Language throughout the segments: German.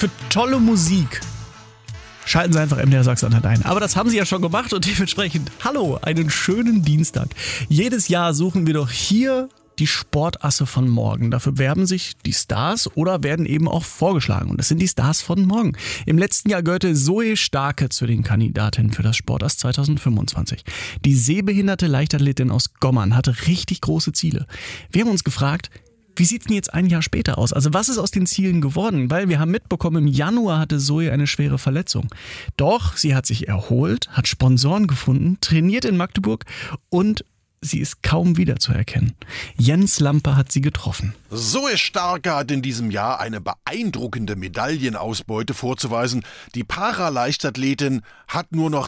für tolle Musik, schalten Sie einfach MDR Sachsen-Anhalt ein. Aber das haben Sie ja schon gemacht und dementsprechend, hallo, einen schönen Dienstag. Jedes Jahr suchen wir doch hier die Sportasse von morgen. Dafür bewerben sich die Stars oder werden eben auch vorgeschlagen. Und das sind die Stars von morgen. Im letzten Jahr gehörte Zoe Starke zu den Kandidatinnen für das Sportass 2025. Die sehbehinderte Leichtathletin aus Gommern hatte richtig große Ziele. Wir haben uns gefragt, wie sieht es denn jetzt ein Jahr später aus? Also was ist aus den Zielen geworden? Weil wir haben mitbekommen, im Januar hatte Zoe eine schwere Verletzung. Doch sie hat sich erholt, hat Sponsoren gefunden, trainiert in Magdeburg und sie ist kaum wiederzuerkennen. Jens Lampe hat sie getroffen. Zoe Starke hat in diesem Jahr eine beeindruckende Medaillenausbeute vorzuweisen. Die Paraleichtathletin hat nur noch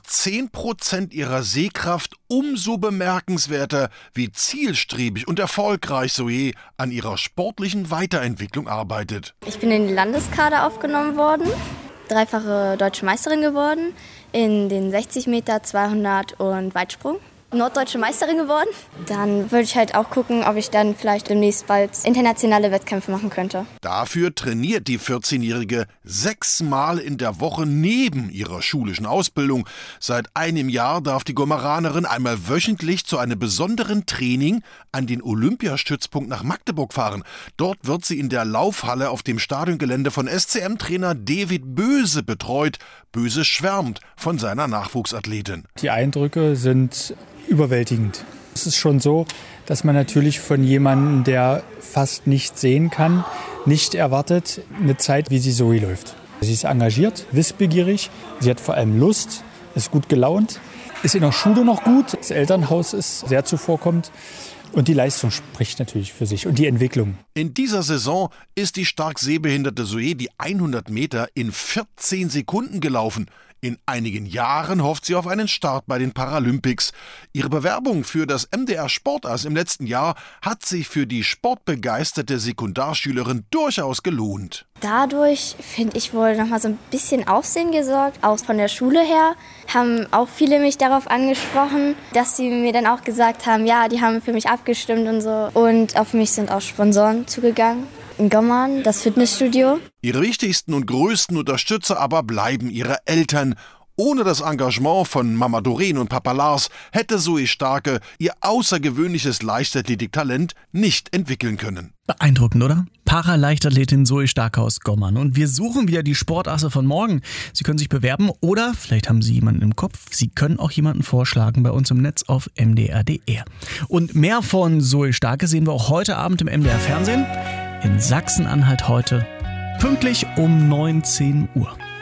10% ihrer Sehkraft. Umso bemerkenswerter, wie zielstrebig und erfolgreich Zoe an ihrer sportlichen Weiterentwicklung arbeitet. Ich bin in den Landeskader aufgenommen worden, dreifache Deutsche Meisterin geworden in den 60 Meter, 200 und Weitsprung. Norddeutsche Meisterin geworden. Dann würde ich halt auch gucken, ob ich dann vielleicht demnächst bald internationale Wettkämpfe machen könnte. Dafür trainiert die 14-Jährige 6-mal in der Woche neben ihrer schulischen Ausbildung. Seit einem Jahr darf die Gommeranerin einmal wöchentlich zu einem besonderen Training an den Olympiastützpunkt nach Magdeburg fahren. Dort wird sie in der Laufhalle auf dem Stadiongelände von SCM-Trainer David Böse betreut. Böse schwärmt von seiner Nachwuchsathletin. Die Eindrücke sind überwältigend. Es ist schon so, dass man natürlich von jemandem, der fast nicht sehen kann, nicht erwartet, eine Zeit, wie sie Zoe läuft. Sie ist engagiert, wissbegierig, sie hat vor allem Lust, ist gut gelaunt, ist in der Schule noch gut, das Elternhaus ist sehr zuvorkommend und die Leistung spricht natürlich für sich und die Entwicklung. In dieser Saison ist die stark sehbehinderte Zoe die 100 Meter in 14 Sekunden gelaufen. In einigen Jahren hofft sie auf einen Start bei den Paralympics. Ihre Bewerbung für das MDR Sportass im letzten Jahr hat sich für die sportbegeisterte Sekundarschülerin durchaus gelohnt. Dadurch, finde ich, wohl nochmal so ein bisschen Aufsehen gesorgt. Auch von der Schule her haben auch viele mich darauf angesprochen, dass sie mir dann auch gesagt haben, ja, die haben für mich abgestimmt und so. Und auf mich sind auch Sponsoren zugegangen. In Gommern, das Fitnessstudio. Ihre wichtigsten und größten Unterstützer aber bleiben ihre Eltern. Ohne das Engagement von Mama Doreen und Papa Lars hätte Zoe Starke ihr außergewöhnliches Leichtathletiktalent nicht entwickeln können. Beeindruckend, oder? Paraleichtathletin Zoe Starke aus Gommern. Und wir suchen wieder die Sportasse von morgen. Sie können sich bewerben oder vielleicht haben Sie jemanden im Kopf. Sie können auch jemanden vorschlagen bei uns im Netz auf mdr.de. Und mehr von Zoe Starke sehen wir auch heute Abend im MDR Fernsehen. In Sachsen-Anhalt heute, pünktlich um 19 Uhr.